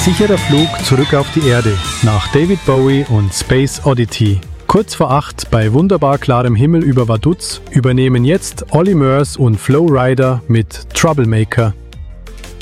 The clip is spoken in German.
sicherer Flug zurück auf die Erde nach David Bowie und Space Oddity. Kurz vor 8 bei wunderbar klarem Himmel über Vaduz übernehmen jetzt Olly Murs und Flo Rida mit Troublemaker.